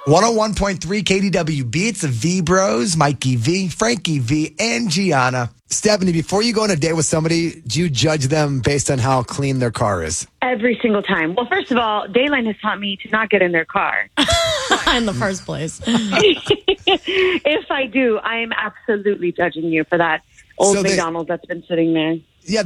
101.3 KDWB. It's the V Bros, Mikey V, Frankie V, and Gianna. Stephanie, before you go on a date with somebody, do you judge them based on how clean their car is? Every single time. Well, first of all, Dayline has taught me to not get in their car. In the first place. If I do, I am absolutely judging you for that old McDonald's that's been sitting there.